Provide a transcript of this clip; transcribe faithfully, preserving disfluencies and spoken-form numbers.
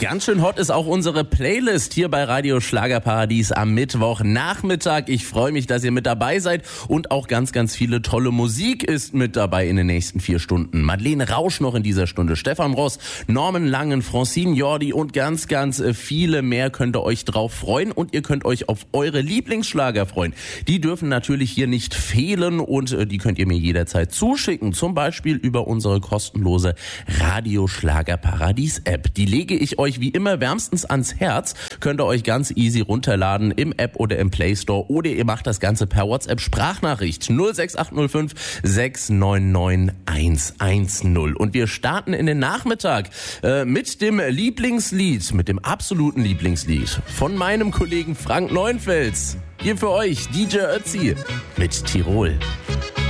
Ganz schön hot ist auch unsere Playlist hier bei Radio Schlagerparadies am Mittwochnachmittag. Ich freue mich, dass ihr mit dabei seid und auch ganz, ganz viele tolle Musik ist mit dabei in den nächsten vier Stunden. Madeleine Rausch noch in dieser Stunde, Stefan Ross, Norman Langen, Francine Jordi und ganz, ganz viele mehr könnt ihr euch drauf freuen und ihr könnt euch auf eure Lieblingsschlager freuen. Die dürfen natürlich hier nicht fehlen und die könnt ihr mir jederzeit zuschicken, zum Beispiel über unsere kostenlose Radio Schlagerparadies App. Die lege ich euch wie immer wärmstens ans Herz, könnt ihr euch ganz easy runterladen im App oder im Play Store oder ihr macht das Ganze per WhatsApp Sprachnachricht null sechs acht null fünf sechs neun neun eins eins null. Und wir starten in den Nachmittag äh, mit dem Lieblingslied, mit dem absoluten Lieblingslied von meinem Kollegen Frank Neuenfels. Hier für euch D J Ötzi mit Tirol.